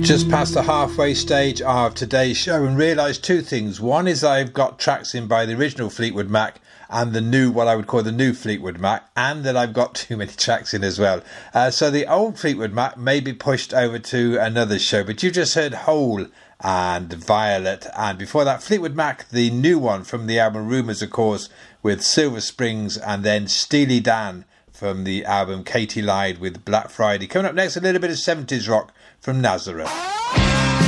Just past the halfway stage of today's show and realised two things. One is I've got tracks in by the original Fleetwood Mac and the new, what I would call the new Fleetwood Mac, and that I've got too many tracks in as well. So the old Fleetwood Mac may be pushed over to another show, but you just heard Hole and Violet, and before that Fleetwood Mac, the new one from the album Rumours, of course, with Silver Springs, and then Steely Dan from the album Katie Lied with Black Friday. Coming up next, a little bit of 70s rock from Nazareth.